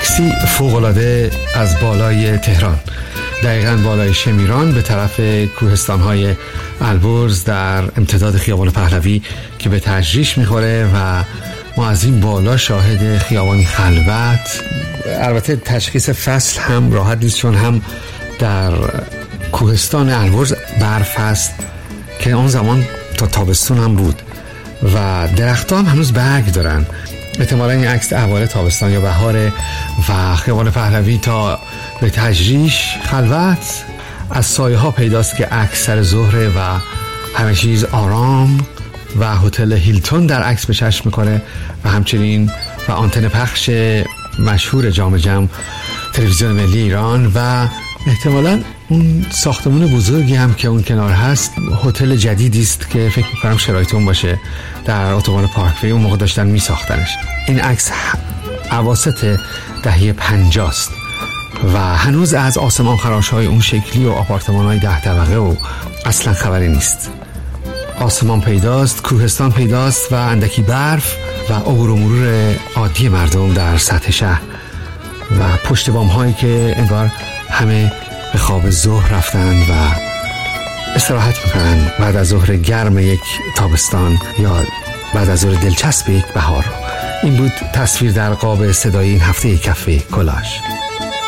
عکسی فوق‌العاده از بالای تهران، دقیقاً بالای شمیران به طرف کوهستان‌های البرز در امتداد خیابان پهلوی که به تجریش میخوره و ما از این بالا شاهد خیابانی خلوت. البته تشخیص فصل هم راحت نیست چون هم در کوهستان البرز برف هست که اون زمان تا تابستون هم بود و درختان هنوز برگ دارن. احتمالا این عکس احوال تابستان یا بهاره و خیابان پهلوی تا به تجریش خلوت. از سایه ها پیداست که اکثر ظهره و همه چیز آرام و هتل هیلتون در عکس به چشم میکنه و همچنین و آنتن پخش مشهور جام جم تلویزیون ملی ایران و احتمالاً اون ساختمان بزرگی هم که اون کنار هست هتل جدیدی است که فکر میکنم شرایطون باشه در اتوبان پارکوی. اون موقع داشتن میساختنش. این عکس اواسط دهه 50 است و هنوز از آسمان خراش‌های اون شکلی و آپارتمان‌های 10 طبقه و اصلا خبری نیست. آسمان پیداست، کوهستان پیداست و اندکی برف و عبور و مرور عادی مردم در سطح شهر و پشت بام‌هایی که انگار همه به خواب ظهر رفتن و استراحت میکنن بعد از ظهر گرم یک تابستان یا بعد از ظهر دلچسب یک بهار. این بود تصویر در قاب صدایی این هفته کافه کلاژ.